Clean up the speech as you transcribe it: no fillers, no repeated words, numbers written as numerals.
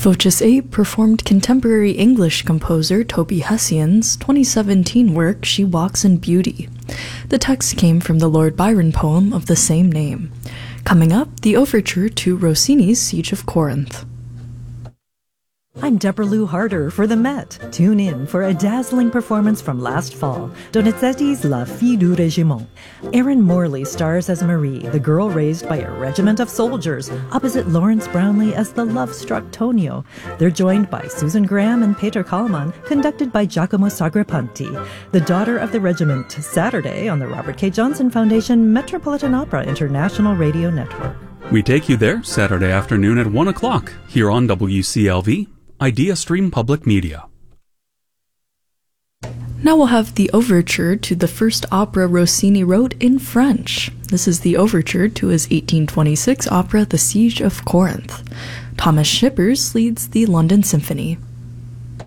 Voces 8 performed contemporary English composer Toby Hessian's 2017 work She Walks in Beauty. The text came from the Lord Byron poem of the same name. Coming up, the overture to Rossini's Siege of Corinth. I'm Deborah Lou Harder for the Met. Tune in for a dazzling performance from last fall, Donizetti's La Fille du Régiment. Erin Morley stars as Marie, the girl raised by a regiment of soldiers, opposite Lawrence Brownlee as the love-struck Tonio. They're joined by Susan Graham and Peter Kallman, conducted by Giacomo Sagrapanti. The Daughter of the Regiment, Saturday on the Robert K. Johnson Foundation Metropolitan Opera International Radio Network. We take you there Saturday afternoon at 1 o'clock here on WCLV. Idea Stream Public Media. Now we'll have the overture to the first opera Rossini wrote in French. This is the overture to his 1826 opera The Siege of Corinth. Thomas Shippers leads the London Symphony.